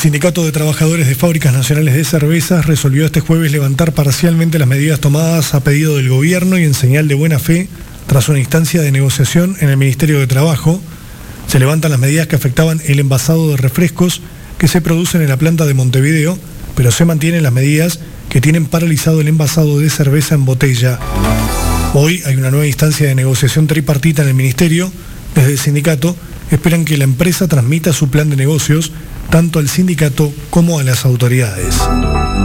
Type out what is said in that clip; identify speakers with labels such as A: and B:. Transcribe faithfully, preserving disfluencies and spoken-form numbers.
A: Sindicato de Trabajadores de Fábricas Nacionales de Cervezas resolvió este jueves levantar parcialmente las medidas tomadas a pedido del gobierno y en señal de buena fe tras una instancia de negociación en el Ministerio de Trabajo. Se levantan las medidas que afectaban el envasado de refrescos que se producen en la planta de Montevideo, pero se mantienen las medidas que tienen paralizado el envasado de cerveza en botella. Hoy hay una nueva instancia de negociación tripartita en el Ministerio. Desde el sindicato esperan que la empresa transmita su plan de negocios tanto al sindicato como a las autoridades.